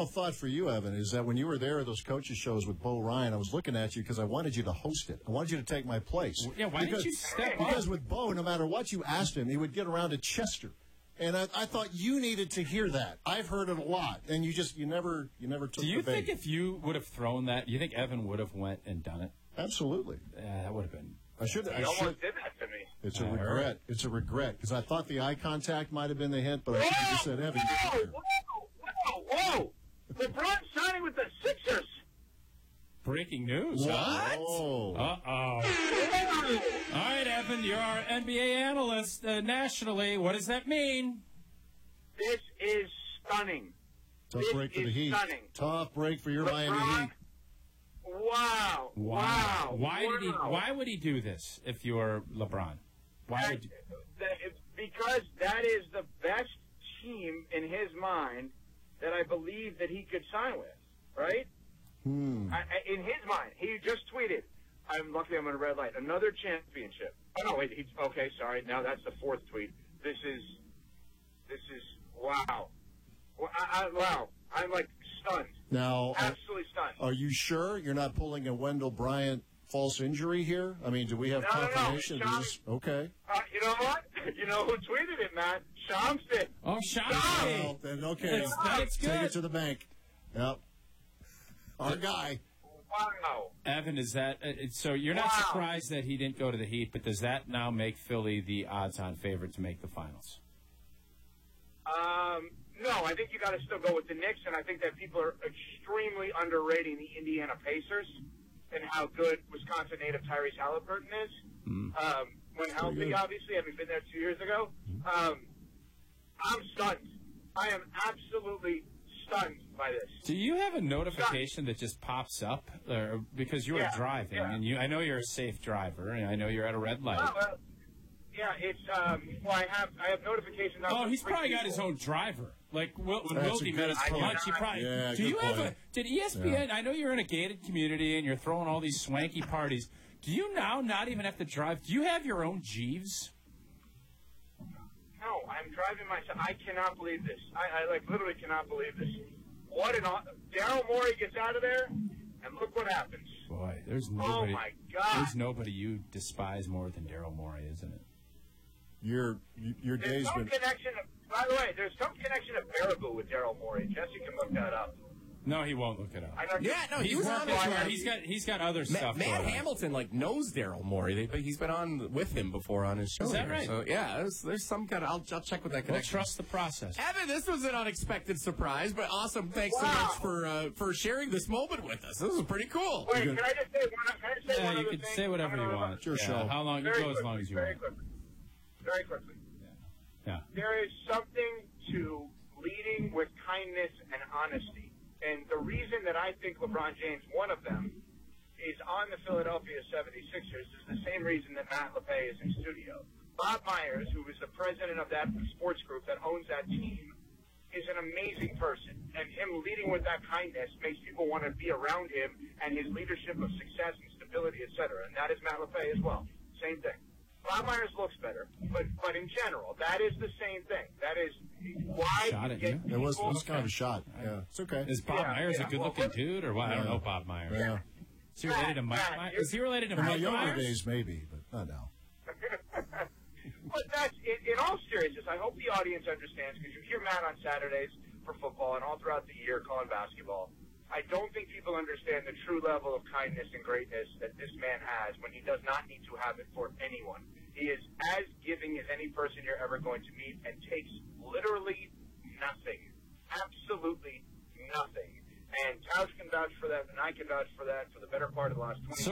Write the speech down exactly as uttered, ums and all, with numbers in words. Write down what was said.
final thought for you, Evan, is that when you were there at those coaches shows with Bo Ryan, I was looking at you because I wanted you to host it. I wanted you to take my place. Yeah, why because, didn't you step Because up? with Bo, no matter what you asked him, he would get around to Chester. And I, I thought you needed to hear that. I've heard it a lot, and you just you never you never took Do you the bait. think if you would have thrown that, you think Evan would have went and done it? Absolutely. Yeah, that would have been. I should. He I almost should. did that to me. It's a I heard regret. it. It's a regret because I thought the eye contact might have been the hint, but I should have just said, Evan. Whoa, you whoa, whoa, whoa! LeBron signing with the Sixers. Breaking news. What? Huh? Oh. Uh-oh. All right, Evan, you're our N B A analyst uh, nationally. What does that mean? This is stunning. Tough This break for is the Heat. stunning. Tough break for your LeBron, Miami Heat. Wow. Wow. Why did he? Wow. Why would he do this if you're LeBron? Why That- would? You, that- it's because that is the best team in his mind that I believe that he could sign with, right? Hmm. I, I, in his mind, he just tweeted, "I'm lucky I'm on a red light. Another championship." Oh no, wait. He, okay, sorry. Now that's the fourth tweet. This is, this is wow. Well, I, I, wow. I'm like stunned. Now, uh, Absolutely stunned. are you sure you're not pulling a Wendell Bryant false injury here? I mean, do we have No, no, no. confirmation? Sean- This is- okay. Uh, you know what? You know who tweeted it, Matt? Shams did. oh, Sean. Well, then, okay. It's- that's Take good. it to the bank. Yep. Our guy. Wow. Evan, is that uh, so? You're not Wow. surprised that he didn't go to the Heat, but does that now make Philly the odds-on favorite to make the finals? Um, no, I think you got to still go with the Knicks, and I think that people are extremely underrating the Indiana Pacers and how good Wisconsin native Tyrese Halliburton is. Mm. Um, when healthy, good. obviously, having been there two years ago. Um, I'm stunned. I am absolutely stunned by this. Do you have a notification that just pops up, or because you were Yeah, driving, yeah. and you? I know you're a safe driver, and I know you're at a red light. Oh, well, yeah, it's um. Well, I have I have notifications. Oh, he's probably got his own driver. Like Wil- when That's a Wilkie good met us for point. lunch, he probably. Yeah, do good you have a? point. Did E S P N? I know you're in a gated community and you're throwing all these swanky parties. Do you now not even have to drive? Do you have your own Jeeves? No, I'm driving myself. I cannot believe this. I, I like literally cannot believe this. What an aw- Daryl Morey gets out of there, and look what happens. Boy, there's Oh nobody. my God! There's nobody you despise more than Daryl Morey, isn't it? Your your There's day's some been. connection. By the way, there's some connection of Baraboo with Daryl Morey. Jesse can look that up. No, he won't look it up. I know. Yeah, no, he He's was working on it. hard. yeah. He's got he's got other Ma- stuff. Matt going on. Hamilton like knows Daryl Morey. They, but he's been on with him before on his show. Is that here. right? So yeah, there's, there's some kind of. I'll, I'll check with that We'll connection. trust the process. Evan, this was an unexpected surprise, but awesome. Thanks so Wow. much for uh, for sharing this moment with us. This was pretty cool. Wait, can I just say one? Can I just say Yeah, one you other can thing? say whatever I'm you gonna- want. Sure, yeah, show. How long? You Very go as quickly, long as you very want. quickly. Very quickly. Yeah. There is something to leading with kindness and honesty. And the reason that I think LeBron James, one of them, is on the Philadelphia seventy-sixers is the same reason that Matt LePay is in studio. Bob Myers, who is the president of that sports group that owns that team, is an amazing person. And him leading with that kindness makes people want to be around him and his leadership of success and stability, et cetera. And that is Matt LePay as well. Same thing. Bob Myers looks better, but but in general, that is the same thing. That is why Shot you at get you? It was, it people- was kind of a shot. Yeah, it's okay. Is Bob Yeah, Myers yeah, a good-looking well, dude, or what? I don't Yeah. know Bob Myers. Yeah. Is he related to Mike Matt, Myers? you're- Is he related to In my Mike younger Myers? days, maybe, but not now. But that's in, in all seriousness. I hope the audience understands because you hear Matt on Saturdays for football and all throughout the year calling basketball. I don't think people understand the true level of kindness and greatness that this man has when he does not need to have it for anyone. He is as giving as any person you're ever going to meet and takes literally nothing. Absolutely nothing. And Couch can vouch for that, and I can vouch for that for the better part of the last twenty So